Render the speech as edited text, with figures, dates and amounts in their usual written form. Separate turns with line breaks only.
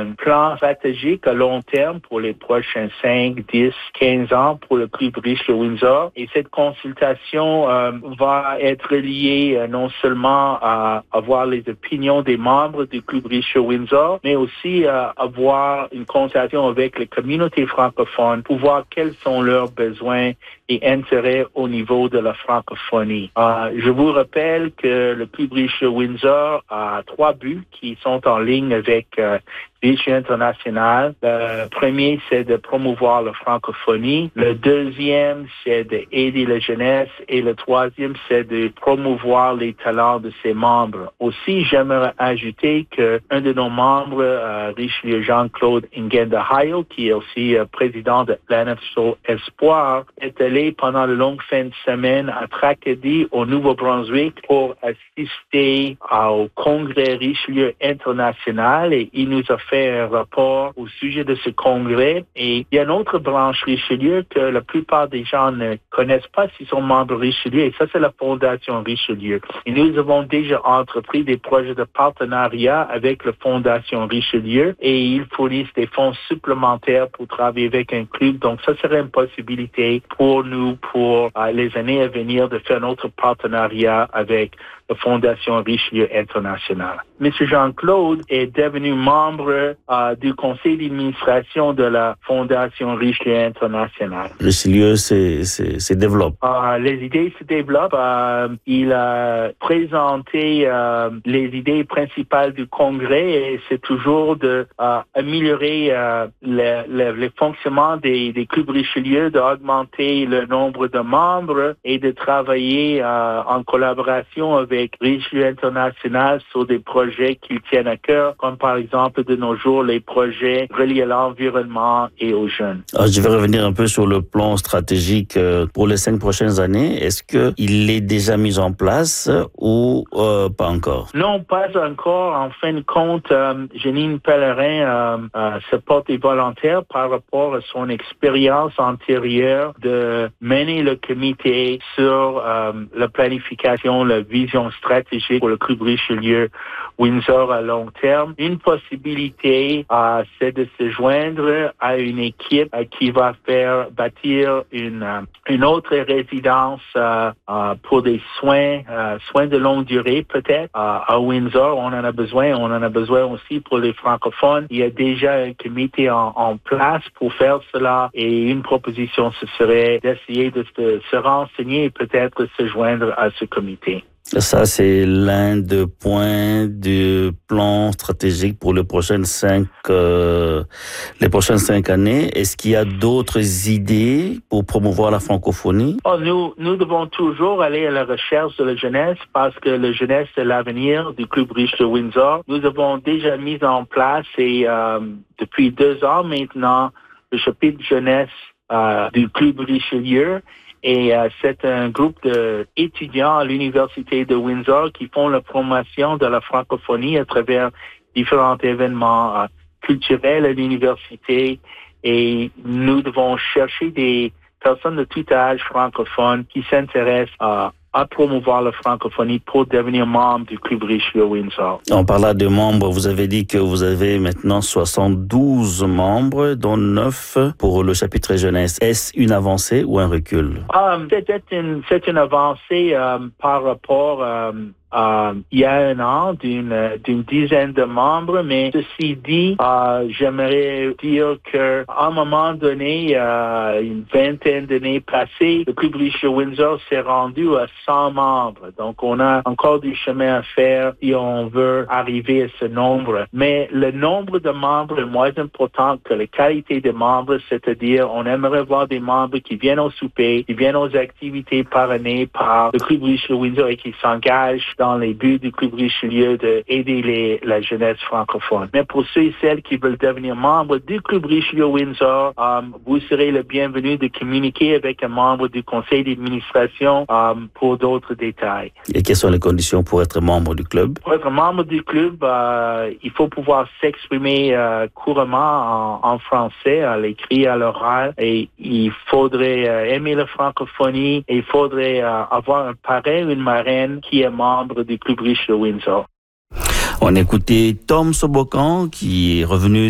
un plan stratégique à long terme pour les prochains 5, 10, 15 ans pour le Club Richelieu-Windsor. Et cette consultation va être liée non seulement à avoir les opinions des membres du Club Richelieu-Windsor, mais aussi à avoir une consultation avec les communautés francophones pour voir quels sont leurs besoins et intérêts au niveau de la francophonie. Je vous rappelle que le Club Richelieu-Windsor a 3 buts qui sont en ligne avec Richelieu International. Le premier, c'est de promouvoir la francophonie. Le deuxième, c'est d'aider la jeunesse. Et le troisième, c'est de promouvoir les talents de ses membres. Aussi, j'aimerais ajouter qu'un de nos membres, Richelieu Jean-Claude Nguyen-Hayo, qui est aussi président de l'NFSO Espoir, est allé pendant de longues fins de semaine à Tracadie, au Nouveau-Brunswick, pour assister au congrès Richelieu International. Et il nous a fait un rapport au sujet de ce congrès. Et il y a une autre branche Richelieu que la plupart des gens ne connaissent pas s'ils sont membres Richelieu. Et ça, c'est la Fondation Richelieu. Et nous avons déjà entrepris des projets de partenariat avec la Fondation Richelieu et ils fournissent des fonds supplémentaires pour travailler avec un club. Donc, ça serait une possibilité pour nous, pour les années à venir, de faire notre partenariat avec la Fondation Richelieu International. M. Jean-Claude est devenu membre du conseil d'administration de la Fondation Richelieu International.
Richelieu se développe.
Les idées se développent. Il a présenté les idées principales du congrès et c'est toujours d'améliorer le fonctionnement des clubs Richelieu, d'augmenter le nombre de membres et de travailler en collaboration avec Richelieu International sur des projets qui tiennent à cœur, comme par exemple de nos jours les projets reliés à l'environnement et aux jeunes.
Alors, je vais revenir un peu sur le plan stratégique pour les 5 prochaines années. Est-ce qu'il est déjà mis en place ou pas encore?
Non, pas encore. En fin de compte, Janine Pellerin se porte volontaire par rapport à son expérience antérieure de mener le comité sur la planification, la vision stratégique pour le Club Richelieu Windsor à long terme. Une possibilité, c'est de se joindre à une équipe qui va faire bâtir une autre résidence pour des soins de longue durée peut-être à Windsor. On en a besoin. On en a besoin aussi pour les francophones. Il y a déjà un comité en place pour faire cela et une proposition, ce serait d'essayer de se renseigner et peut-être se joindre à ce comité.
Ça, c'est l'un des points du plan stratégique pour les prochaines 5 années. Est-ce qu'il y a d'autres idées pour promouvoir la francophonie?
Nous devons toujours aller à la recherche de la jeunesse parce que la jeunesse, c'est l'avenir du Club Richelieu Windsor. Nous avons déjà mis en place et depuis 2 ans maintenant, le chapitre jeunesse du Club Richelieu. Et c'est un groupe d'étudiants à l'Université de Windsor qui font la promotion de la francophonie à travers différents événements culturels à l'université. Et nous devons chercher des personnes de tout âge francophones qui s'intéressent à promouvoir la francophonie pour devenir membre du Club Richelieu Windsor.
En parlant de membres, vous avez dit que vous avez maintenant 72 membres, dont 9 pour le chapitre jeunesse. Est-ce une avancée ou un recul?
C'est une avancée par rapport il y a 1 an d'une dizaine de membres, mais ceci dit, j'aimerais dire qu'à un moment donné, une vingtaine d'années passées, le Club Richelieu Windsor s'est rendu à 100 membres. Donc, on a encore du chemin à faire si on veut arriver à ce nombre. Mais le nombre de membres est moins important que la qualité des membres, c'est-à-dire on aimerait voir des membres qui viennent au souper, qui viennent aux activités par année par le Club Richelieu Windsor et qui s'engagent dans les buts du Club Richelieu d'aider la jeunesse francophone. Mais pour ceux et celles qui veulent devenir membres du Club Richelieu Windsor, vous serez le bienvenu de communiquer avec un membre du conseil d'administration pour d'autres détails.
Et quelles sont les conditions pour être membre du club?
Pour être membre du club, il faut pouvoir s'exprimer couramment en français, à l'écrit, à l'oral, et il faudrait aimer la francophonie, et il faudrait avoir un parrain ou une marraine qui est membre du Club Richelieu Windsor.
On écoutait Tom Sobokan qui est revenu